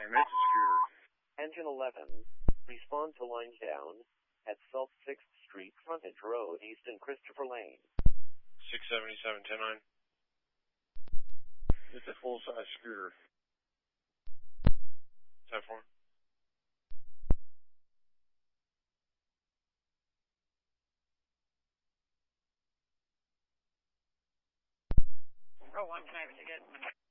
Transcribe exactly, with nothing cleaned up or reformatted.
And it's a scooter. Engine eleven, respond to line down at South sixth Street, Frontage Road, East and Christopher Lane. six seventy-seven, ten nine. It's a full-size scooter. ten four. Oh, one, can I have a ticket?